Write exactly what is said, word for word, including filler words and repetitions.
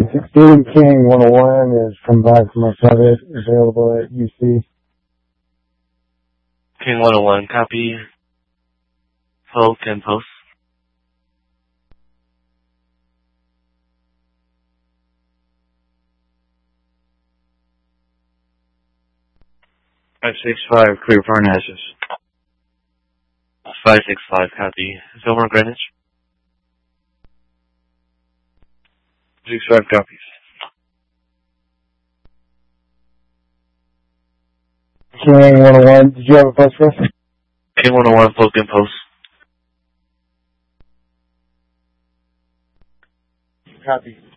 sixteen King one oh one is come back from a private available at U C. King one oh one, copy. Hold and post. five six five, clear Parnassus. five six five, copy. Silver Greenwich. six five copies. King one oh one, did you have a post for us? King one oh one, post and post. Copy.